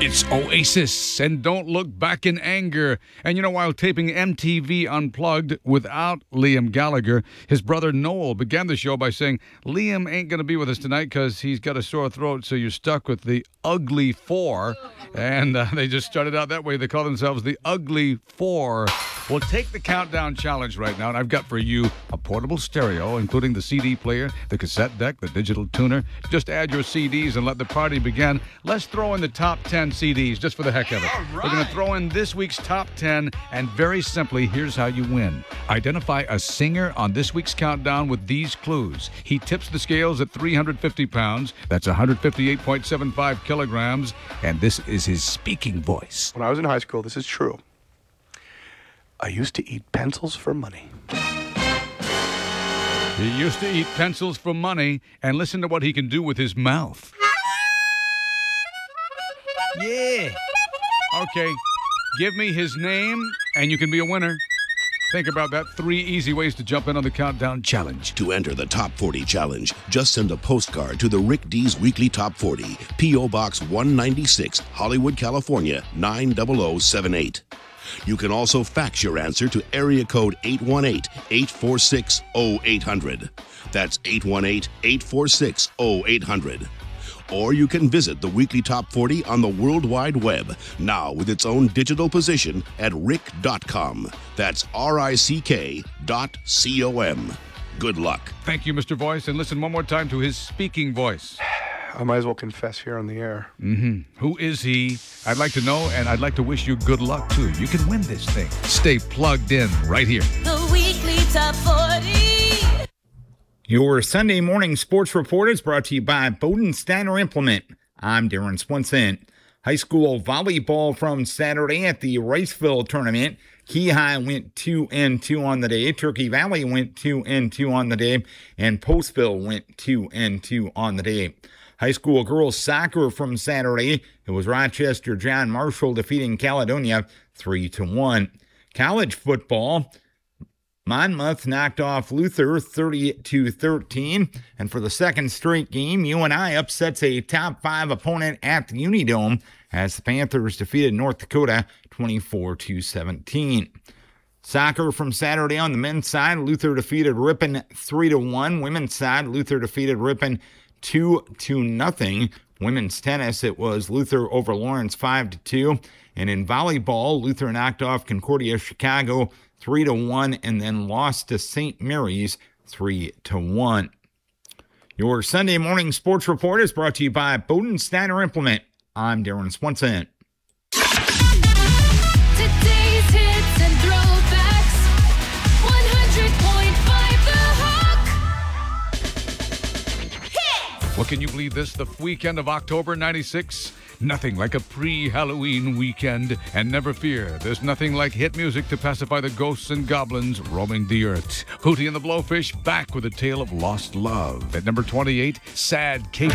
It's Oasis and Don't Look Back in Anger. And while taping MTV Unplugged without Liam Gallagher, his brother Noel began the show by saying, Liam ain't going to be with us tonight because he's got a sore throat, so you're stuck with the Ugly Four. And they just started out that way. They call themselves the Ugly Four. Well, take the countdown challenge right now, and I've got for you a portable stereo, including the CD player, the cassette deck, the digital tuner. Just add your CDs and let the party begin. Let's throw in the top 10 CDs just for the heck of it. Right. We're going to throw in this week's top 10, and very simply, here's how you win. Identify a singer on this week's countdown with these clues. He tips the scales at 350 pounds. That's 158.75 kilograms, and this is his speaking voice. When I was in high school, this is true, I used to eat pencils for money. He used to eat pencils for money, and listen to what he can do with his mouth. Yeah. Okay, give me his name, and you can be a winner. Think about that. 3 easy ways to jump in on the Countdown Challenge. To enter the Top 40 Challenge, just send a postcard to the Rick D's Weekly Top 40, P.O. Box 196, Hollywood, California, 90078. You can also fax your answer to area code 818-846-0800. That's 818-846-0800. Or you can visit the Weekly Top 40 on the World Wide Web, now with its own digital position at rick.com. That's RICK.com. Good luck. Thank you, Mr. Voice, and listen one more time to his speaking voice. I might as well confess here on the air. Who is he? I'd like to know, and I'd like to wish you good luck, too. You can win this thing. Stay plugged in right here. The Weekly Top 40. Your Sunday morning sports report is brought to you by Bodensteiner Implement. I'm Darren Swenson. High school volleyball from Saturday at the Riceville tournament. Key High went 2-2 on the day. Turkey Valley went 2-2 on the day. And Postville went 2-2 on the day. High school girls soccer from Saturday. It was Rochester John Marshall defeating Caledonia 3-1. College football. Monmouth knocked off Luther 30-13. And for the second straight game, UNI upsets a top 5 opponent at the Unidome as the Panthers defeated North Dakota 24-17. Soccer from Saturday on the men's side, Luther defeated Ripon 3-1. Women's side, Luther defeated Ripon 2-0. Women's tennis, it was Luther over Lawrence 5-2. And in volleyball, Luther knocked off Concordia Chicago 3-1 and then lost to St. Mary's 3-1. Your Sunday morning sports report is brought to you by Bodensteiner Implement. I'm Darren Swenson. Today's hits and throwbacks. 100.5 The Hook. Hits. What can you believe this? The weekend of October 96? Nothing like a pre-Halloween weekend. And never fear, there's nothing like hit music to pacify the ghosts and goblins roaming the earth. Hootie and the Blowfish back with a tale of lost love. At number 28, Sad Kate.